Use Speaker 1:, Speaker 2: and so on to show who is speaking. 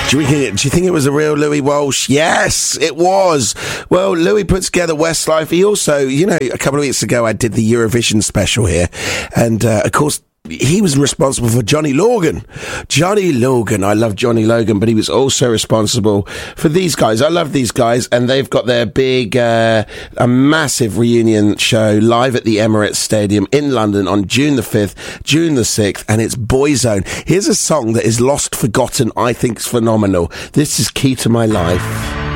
Speaker 1: Do you think it was a real Louis Walsh? Yes, it was. Well, Louis put together Westlife. He also, a couple of weeks ago I did the Eurovision special here. And, of course, he was responsible for Johnny Logan. Johnny Logan. I love Johnny Logan, but he was also responsible for these guys. I love these guys, and they've got their big, a massive reunion show live at the Emirates Stadium in London on June the 5th, June the 6th, and it's Boyzone. Here's a song that is lost, forgotten, I think is phenomenal. This is Key to My Life.